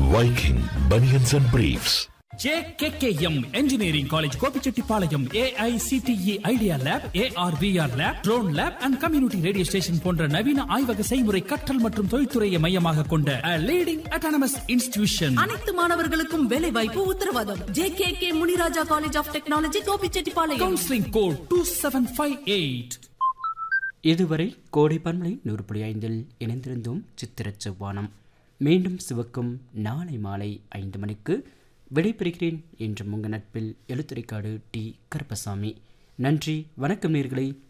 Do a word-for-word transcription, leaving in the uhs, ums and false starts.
Viking Bunions and Briefs. J K K M Engineering College Gobichettipalayam A I C T E Idea Lab, A R V R Lab, Drone Lab and Community Radio Station போன்ற நவீன ஆய்வக செய்முறை கற்றல் மற்றும் தொழில்துறையை மையமாக கொண்ட a leading autonomous institution. அனைத்து மாணவர்களுக்கும் வேலை வாய்ப்பு உத்தரவாதம். J K K Muniraja College of Technology Gobichettipalayam. Counseling code two seven five eight. இதுவரை கோடை பன்மலை நூறு புள்ளி ஐந்தில் இணைந்திருந்தோம். சித்திரச் செவ்வானம் மீண்டும் சிவக்கும் நாளை மாலை ஐந்து மணிக்கு விடைபெறுகிறேன் என்ற உங்கள் நட்பில் எழுத்துரைக்காடு டி கருப்பசாமி. நன்றி, வணக்கம் நேயர்களே.